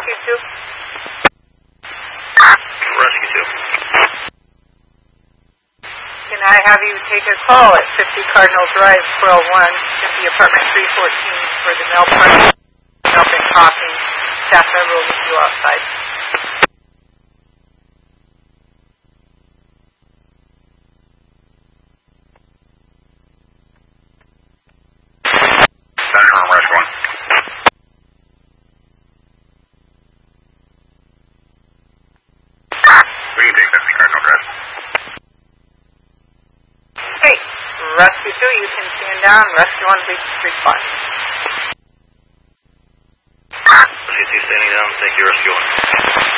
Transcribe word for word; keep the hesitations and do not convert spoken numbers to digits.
Rescue two? Rescue two. Can I have you take a call at fifty Cardinal Drive, twelve one, fifty apartment three fourteen for the milk party, milk and coffee. Staff member will meet you outside. Center room, Rush one. We can take fifty Cardinal Drive. Hey, Rescue two, you can stand down. Rescue one, please respond. Rescue two standing down. Thank you, Rescue one.